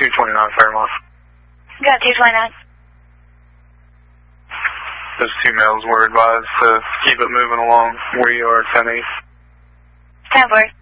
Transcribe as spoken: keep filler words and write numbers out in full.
two twenty-nine Fairmont. Got two twenty-nine. Those two males were advised to keep it moving along where you are, ten east. ten four.